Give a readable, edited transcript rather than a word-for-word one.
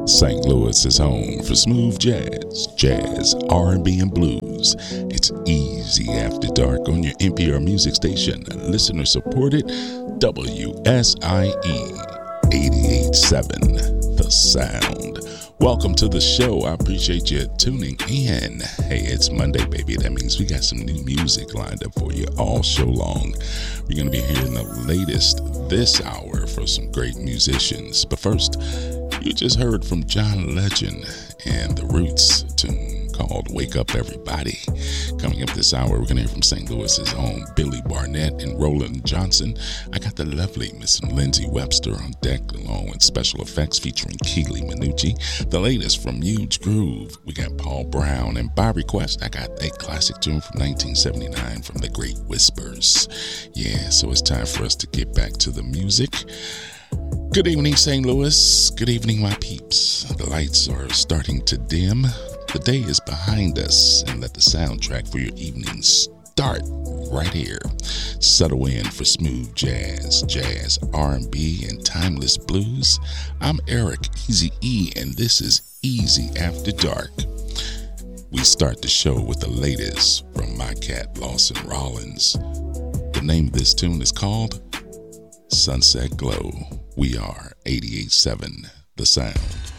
St. Louis is home for smooth jazz, R&B, and blues. It's easy after dark on your NPR music station, listener supported WSIE 88.7, The Sound. Welcome to the show. I appreciate you tuning in. Hey, it's Monday, baby. That means we got some new music lined up for you all show long. We're going to be hearing the latest this hour for some great musicians. But first, you just heard from John Legend and the Roots tune called Wake Up Everybody. Coming up this hour, we're going to hear from St. Louis's own Billy Barnett and Roland Johnson. I got the lovely Miss Lindsay Webster on deck, along with special effects featuring Keely Minucci. The latest from Huge Groove, we got Paul Brown. And by request, I got a classic tune from 1979 from the Great Whispers. Yeah, so it's time for us to get back to the music. Good evening, St. Louis. Good evening, my peeps. The lights are starting to dim. The day is behind us, and let the soundtrack for your evening start right here. Settle in for smooth jazz, R&B, and timeless blues. I'm Eric Eazy-E, and this is Easy After Dark. We start the show with the latest from my cat, Lawson Rollins. The name of this tune is called Sunset Glow. We are 88.7, The Sound.